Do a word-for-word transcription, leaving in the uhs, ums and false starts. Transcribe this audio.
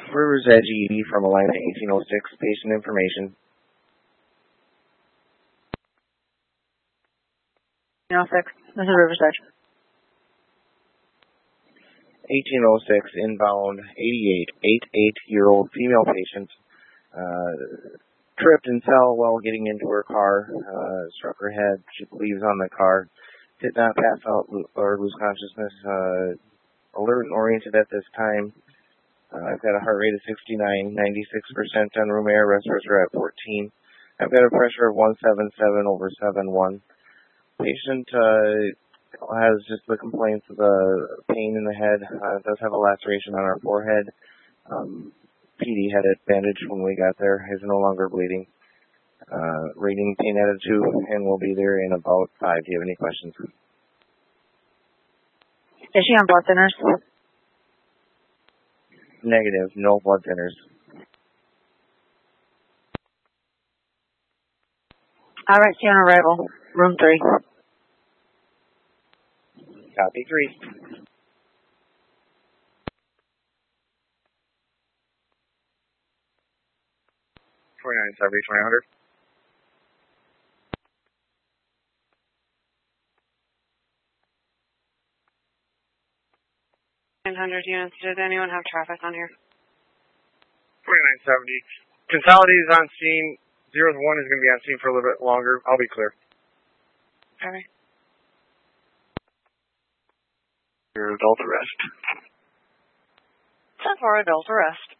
Rivers Edge E D from Alina eighteen oh six, patient information. eighteen oh six, this is Rivers Edge. eighteen oh six, inbound, eighty-eight, eighty-eight-year-old female patient, uh, tripped and fell while getting into her car, uh, struck her head, she believes on the car, did not pass out or lose consciousness, uh, alert and oriented at this time. Uh, I've got a heart rate of sixty-nine, ninety-six percent on room air, respirator at fourteen. I've got a pressure of one seventy-seven over seventy-one. Patient uh, has just the complaints of the pain in the head. Uh, does have a laceration on her forehead. Um, P D had it bandaged when we got there. Is no longer bleeding. Uh, rating pain at a two, and we'll be there in about five. Do you have any questions? Is she on blood thinners? Negative, no blood thinners. All right, see you on arrival. Room three. Copy three. twenty-nine seventy, twenty hundred. nine hundred units. Did anyone have traffic on here? twenty-nine seventy. Consolidate is on scene. zero to one is going to be on scene for a little bit longer. I'll be clear. All right. Your adult arrest. ten four, adult arrest.